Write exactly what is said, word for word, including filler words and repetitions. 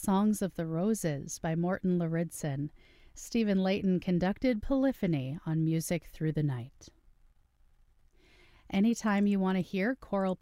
Songs of the Roses by Morton Lauridsen. Stephen Layton conducted Polyphony on Music Through the Night. Anytime you want to hear choral